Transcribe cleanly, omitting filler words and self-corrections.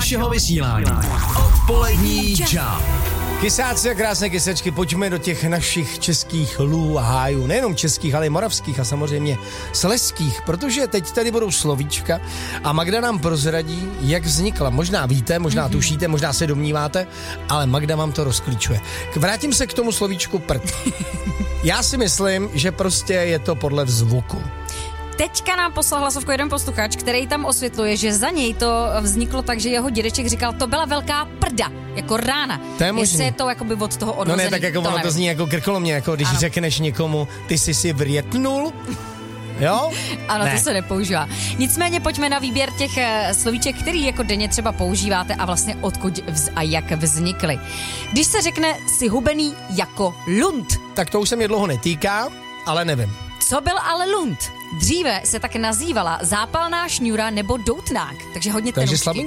našeho vysílání. Odpolední čau. Kysáci a krásné kysečky, pojďme do těch našich českých lů a hájů. Nejenom českých, ale i moravských a samozřejmě slezských, protože teď tady budou slovíčka a Magda nám prozradí, jak vznikla. Možná víte, možná tušíte, možná se domníváte, ale Magda vám to rozklíčuje. Vrátím se k tomu slovíčku prd. Já si myslím, že prostě je to podle zvuku. Teďka nám poslal hlasovku jeden posluchač, který tam osvětluje, že za něj to vzniklo tak, že jeho dědeček říkal, to byla velká prda, jako rána. To je možný. Jestli je to jakoby od toho odvozený. No ne, tak jako ono to zní jako krkolomně, jako když řekneš někomu, ty jsi si vrjetnul, jo? Ano, ne. To se nepoužívá. Nicméně pojďme na výběr těch slovíček, který jako denně třeba používáte a vlastně odkud a jak vznikly. Když se řekne si hubený jako lund. Tak to už se mě dlouho netýká, ale nevím. Co byl ale lund? Dříve se tak nazývala zápalná šňůra nebo doutnák, takže hodně Takže tenučky.